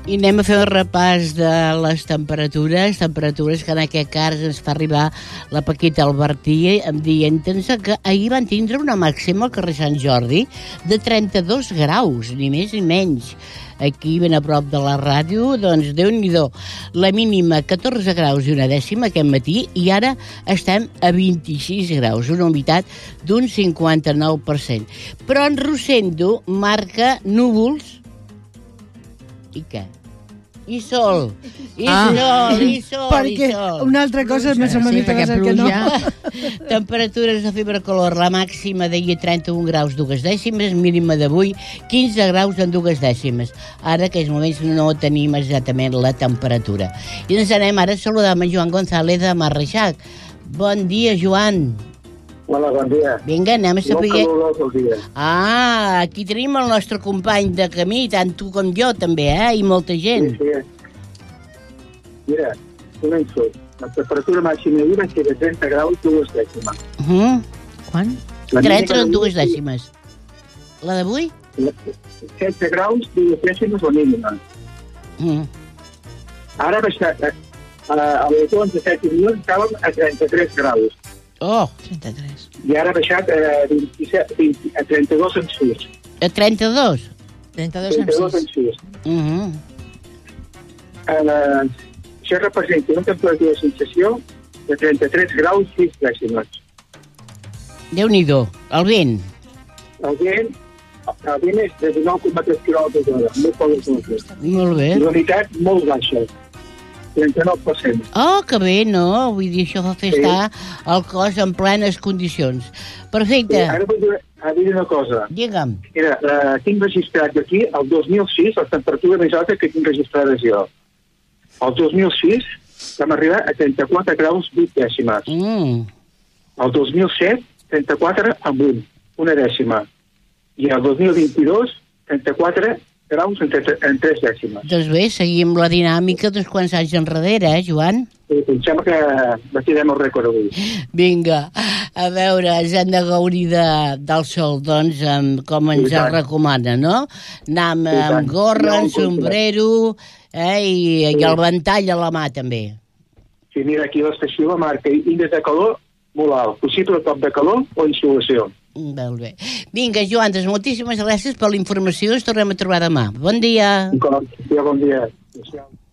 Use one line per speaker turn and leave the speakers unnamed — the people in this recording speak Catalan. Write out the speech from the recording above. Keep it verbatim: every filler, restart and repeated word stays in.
I anem a fer un repàs de les temperatures, temperatures que en aquest cas ens fa arribar la Paquita Albertí dient-nos que ahir van tindre una màxima al carrer Sant Jordi de trenta-dos graus, ni més ni menys. Aquí, ben a prop de la ràdio, doncs, Déu-n'hi-do. La mínima, catorze graus i una dècima aquest matí, i ara estem a vint-i-sis graus, una humitat d'un cinquanta-nou per cent. Però en Rosendo marca núvols. I què? I sol, i ah. sol, i sol,
perquè
i sol.
Una altra cosa és més o menys sí, que no.
Temperatures de febre calor, la màxima d'ahir trenta-un graus dues dècimes, mínima d'avui quinze graus en dues dècimes. Ara, que aquests moments no tenim exactament la temperatura. I ens anem ara a saludar amb en Joan González de Marreixac. Bon dia, Joan.
Hola, bon dia.
Vinga, anem a saber...
Molt calorós el dia.
Ah, aquí tenim el nostre company de camí, tant tu com jo també, eh? I molta gent.
Sí, sí. Mira, començo. La temperatura màxima d'ahir va ser de trenta graus dues dècimes.
Uh -huh. Quan? trenta dues dècimes. La d'avui?
setze graus dues dècimes la mínima.
Uh -huh.
Ara va estar... A les onze set milions estàvem a trenta-tres graus.
Oh,
trenta-tres.
I ara ha baixat a, vint-i-set, vint, a trenta-dos en sis.
A trenta-dos?
trenta-dos
en sis.
Uh -huh.
uh, això representa una temperatura de sensació de trenta-tres graus sis dècimes.
Déu-n'hi-do. El vent?
El vent, el vent és de dinou coma tres quilòmetres d'hora, molt poc quilòmetres.
Molt bé.
I la humitat molt baixa. trenta-nou per cent.
Oh, que bé, no? Vull dir, això fa fer
sí.
estar el cos en plenes condicions. Perfecte.
Sí, ara vull dir, dir una cosa.
Digue'm.
Mira, uh, tinc registrat aquí, el dos mil sis, la temperatura més alta que tinc registrada jo. El dos mil sis vam arribar a trenta-quatre graus vuit dècimes.
Mm.
El dos mil set, trenta-quatre amb un, una dècima. I el dos mil vint-i-dos, trenta-quatre graus en, en tres dècimes.
Doncs bé, seguim la dinàmica d'uns quants anys enrere, eh, Joan?
Sí, pensem que batirem el rècord avui.
Vinga, a veure, ens hem de gaudir de, del sol, doncs, amb, com ens el recomana, no? Anar amb, amb gorra, amb sombrero, eh, i, i el ventall a la mà, també.
Sí, mira, aquí l'estació la marca índex de calor molt alt, possible cop de calor o insolació.
Molt bé. Vinga, Joan, doncs moltíssimes gràcies per la informació. Ens tornem a trobar demà. Bon dia.
Bon dia, bon dia.